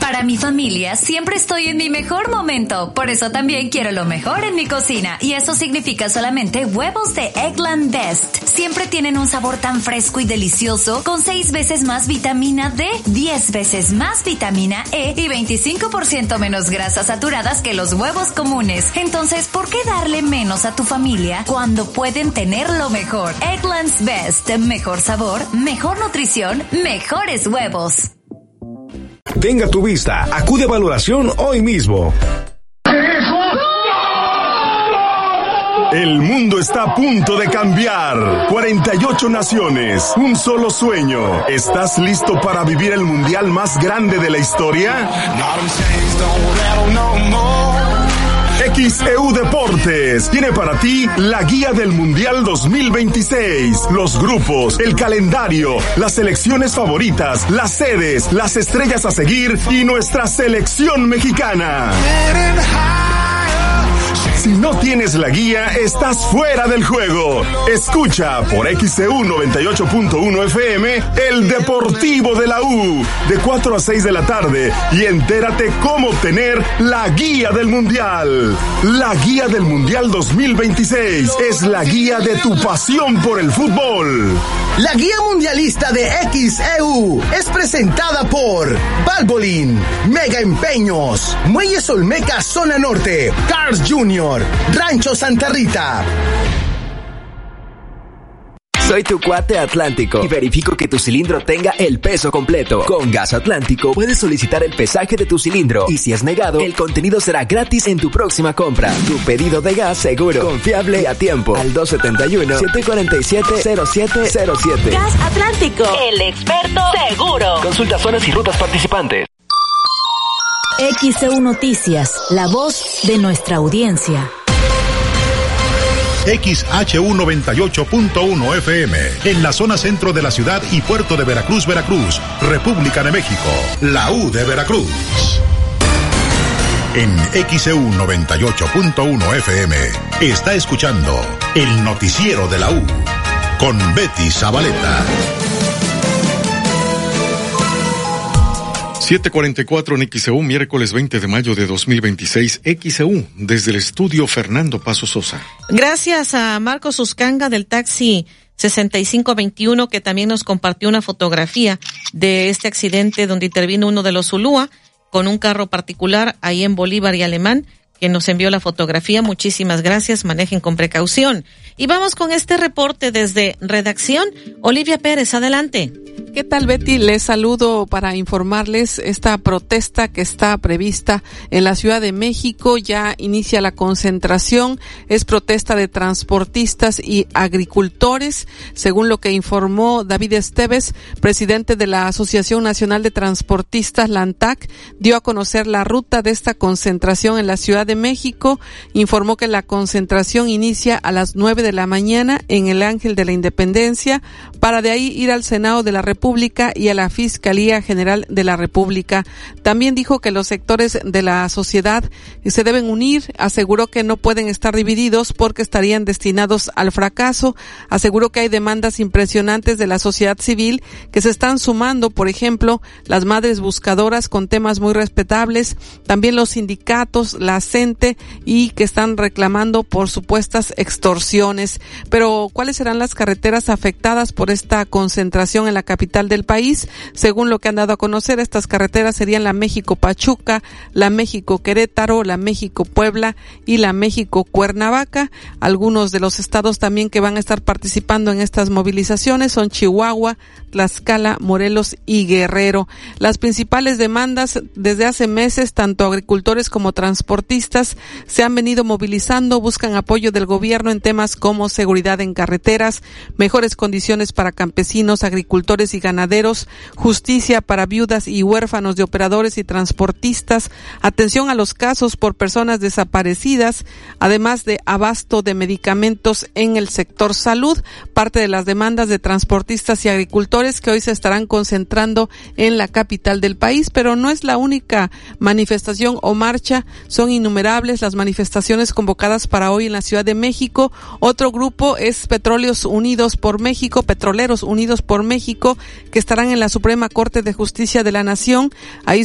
Para mi familia siempre estoy en mi mejor momento, por eso también quiero lo mejor en mi cocina, y eso significa solamente huevos de Eggland Best. Siempre tienen un sabor tan fresco y delicioso, con 6 veces más vitamina D, 10 veces más vitamina E y 25% menos grasas saturadas que los huevos comunes. Entonces, ¿por qué darle menos a tu familia cuando pueden tener lo mejor? Eggland's Best, mejor sabor, mejor nutrición, mejores huevos. Tenga tu vista, acude a valoración hoy mismo. El mundo está a punto de cambiar. 48 naciones, un solo sueño. ¿Estás listo para vivir el mundial más grande de la historia? XEU Deportes tiene para ti la guía del Mundial 2026, los grupos, el calendario, las selecciones favoritas, las sedes, las estrellas a seguir y nuestra selección mexicana. Si no tienes la guía, estás fuera del juego. Escucha por XEU 98.1 FM El Deportivo de la U de 4 a 6 de la tarde y entérate cómo obtener la guía del Mundial. La guía del Mundial 2026 es la guía de tu pasión por el fútbol. La guía mundialista de XEU es presentada por Valvoline, Mega Empeños, Muelles Olmeca Zona Norte, Cars Jr., Rancho Santa Rita. Soy tu cuate Atlántico y verifico que tu cilindro tenga el peso completo. Con Gas Atlántico puedes solicitar el pesaje de tu cilindro y si es negado, el contenido será gratis en tu próxima compra. Tu pedido de gas seguro, confiable y a tiempo. Al 271-747-0707. Gas Atlántico, el experto seguro. Consulta zonas y rutas participantes. XEU Noticias, la voz de nuestra audiencia. XHU 98.1 FM, en la zona centro de la ciudad y puerto de Veracruz, Veracruz, República de México, la U de Veracruz. En XEU 98.1 FM, está escuchando el noticiero de la U, con Betty Zabaleta. 7:44 en XEU, miércoles 20 de mayo de 2026, XEU, desde el estudio Fernando Paso Sosa. Gracias a Marcos Uscanga del taxi 6521, que también nos compartió una fotografía de este accidente donde intervino uno de los Zulúa con un carro particular ahí en Bolívar y Alemán, que nos envió la fotografía. Muchísimas gracias, manejen con precaución. Y vamos con este reporte desde redacción. Olivia Pérez, adelante. ¿Qué tal, Betty? Les saludo para informarles esta protesta que está prevista en la Ciudad de México. Ya inicia la concentración. Es protesta de transportistas y agricultores. Según lo que informó David Esteves, presidente de la Asociación Nacional de Transportistas, la ANTAC, dio a conocer la ruta de esta concentración en la Ciudad de México. Informó que la concentración inicia a las 9 de la mañana en el Ángel de la Independencia, para de ahí ir al Senado de la República y a la Fiscalía General de la República. También dijo que los sectores de la sociedad se deben unir. Aseguró que no pueden estar divididos porque estarían destinados al fracaso. Aseguró que hay demandas impresionantes de la sociedad civil que se están sumando, por ejemplo, las madres buscadoras con temas muy respetables, también los sindicatos, la CENTE, y que están reclamando por supuestas extorsiones. Pero, ¿cuáles serán las carreteras afectadas por esta concentración en la capital del país? Según lo que han dado a conocer, estas carreteras serían la México-Pachuca, la México-Querétaro, la México-Puebla y la México-Cuernavaca. Algunos de los estados también que van a estar participando en estas movilizaciones son Chihuahua, Tlaxcala, Morelos y Guerrero. Las principales demandas desde hace meses, tanto agricultores como transportistas se han venido movilizando, buscan apoyo del gobierno en temas como seguridad en carreteras, mejores condiciones para campesinos, agricultores y ganaderos, justicia para viudas y huérfanos de operadores y transportistas, atención a los casos por personas desaparecidas, además de abasto de medicamentos en el sector salud. Parte de las demandas de transportistas y agricultores que hoy se estarán concentrando en la capital del país, pero no es la única manifestación o marcha, son innumerables las manifestaciones convocadas para hoy en la Ciudad de México. Otro grupo es Petroleros Unidos por México, que estarán en la Suprema Corte de Justicia de la Nación. Ahí